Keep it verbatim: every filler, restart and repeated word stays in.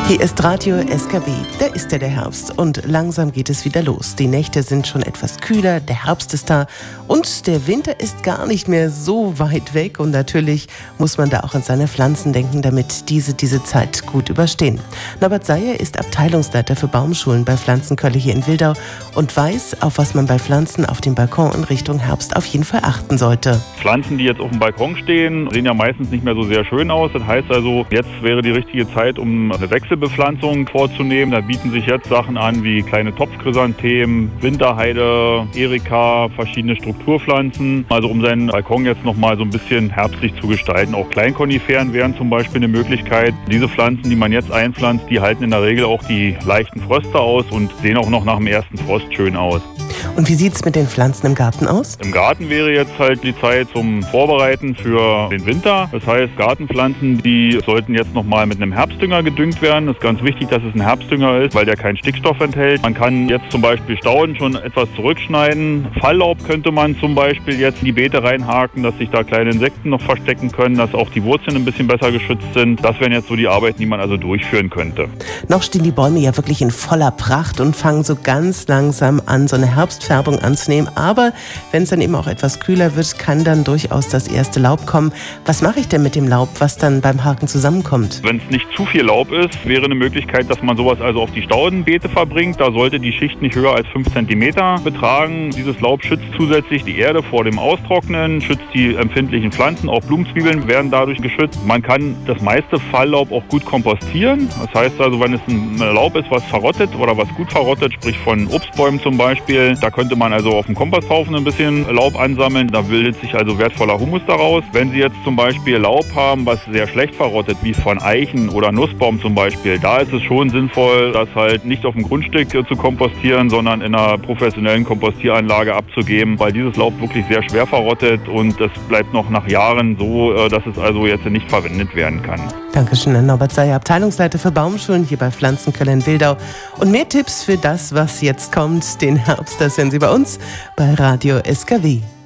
Hier ist Radio S K W, da ist ja der Herbst und langsam geht es wieder los. Die Nächte sind schon etwas kühler, der Herbst ist da und der Winter ist gar nicht mehr so weit weg und natürlich muss man da auch an seine Pflanzen denken, damit diese diese Zeit gut überstehen. Norbert Seyer ist Abteilungsleiter für Baumschulen bei Pflanzenkölle hier in Wildau und weiß, auf was man bei Pflanzen auf dem Balkon in Richtung Herbst auf jeden Fall achten sollte. Pflanzen, die jetzt auf dem Balkon stehen, sehen ja meistens nicht mehr so sehr schön aus. Das heißt also, jetzt wäre die richtige Zeit, um eine Wechselbepflanzung vorzunehmen. Da bieten sich jetzt Sachen an wie kleine Topfchrysanthemen, Winterheide, Erika, verschiedene Strukturpflanzen. Also um seinen Balkon jetzt nochmal so ein bisschen herbstlich zu gestalten. Auch Kleinkoniferen wären zum Beispiel eine Möglichkeit. Diese Pflanzen, die man jetzt einpflanzt, die halten in der Regel auch die leichten Fröste aus und sehen auch noch nach dem ersten Frost schön aus. Und wie sieht es mit den Pflanzen im Garten aus? Im Garten wäre jetzt halt die Zeit zum Vorbereiten für den Winter. Das heißt, Gartenpflanzen, die sollten jetzt nochmal mit einem Herbstdünger gedüngt werden. Das ist ganz wichtig, dass es ein Herbstdünger ist, weil der keinen Stickstoff enthält. Man kann jetzt zum Beispiel Stauden schon etwas zurückschneiden. Falllaub könnte man zum Beispiel jetzt in die Beete reinhaken, dass sich da kleine Insekten noch verstecken können, dass auch die Wurzeln ein bisschen besser geschützt sind. Das wären jetzt so die Arbeiten, die man also durchführen könnte. Noch stehen die Bäume ja wirklich in voller Pracht und fangen so ganz langsam an, so eine Herbstfärbung anzunehmen. Aber wenn es dann eben auch etwas kühler wird, kann dann durchaus das erste Laub kommen. Was mache ich denn mit dem Laub, was dann beim Haken zusammenkommt? Wenn es nicht zu viel Laub ist, wäre eine Möglichkeit, dass man sowas also auf die Staudenbeete verbringt. Da sollte die Schicht nicht höher als fünf Zentimeter betragen. Dieses Laub schützt zusätzlich die Erde vor dem Austrocknen, schützt die empfindlichen Pflanzen. Auch Blumenzwiebeln werden dadurch geschützt. Man kann das meiste Falllaub auch gut kompostieren. Das heißt also, wenn es ein Laub ist, was verrottet oder was gut verrottet, sprich von Obstbäumen zum Beispiel, da könnte man also auf dem Komposthaufen ein bisschen Laub ansammeln. Da bildet sich also wertvoller Humus daraus. Wenn Sie jetzt zum Beispiel Laub haben, was sehr schlecht verrottet, wie von Eichen oder Nussbaum zum Beispiel, da ist es schon sinnvoll, das halt nicht auf dem Grundstück zu kompostieren, sondern in einer professionellen Kompostieranlage abzugeben, weil dieses Laub wirklich sehr schwer verrottet und das bleibt noch nach Jahren so, dass es also jetzt nicht verwendet werden kann. Dankeschön an Norbert Seyer, Abteilungsleiter für Baumschulen hier bei Pflanzenkölle in Wildau. Und mehr Tipps für das, was jetzt kommt, den Herbst, das hören Sie bei uns bei Radio S K W.